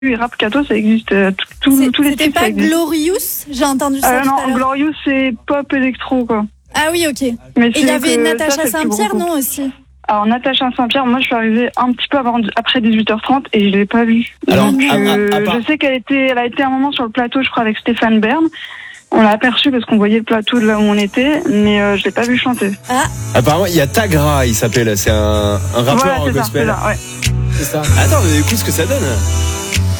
et Rap Cato, ça existe. Tous les C'était styles, ça pas existe. Glorious? J'ai entendu ça tout à Non, l'heure. Glorious, c'est pop électro, quoi. Ah oui, ok. Mais Et il y avait ça, Natacha c'est le plus Saint-Pierre, gros non, aussi? Alors, Natacha Saint-Pierre, moi, je suis arrivée un petit peu après 18h30 et je l'ai pas vue. Alors, Donc, à part- je sais elle a été un moment sur le plateau, je crois, avec Stéphane Bern. On l'a aperçu parce qu'on voyait le plateau de là où on était, mais je l'ai pas vu chanter. Apparemment, il y a Tagra, il s'appelle. C'est un rappeur Voilà, c'est ça, gospel. c'est ça, ouais. C'est ça. Attends, mais écoute ce que ça donne.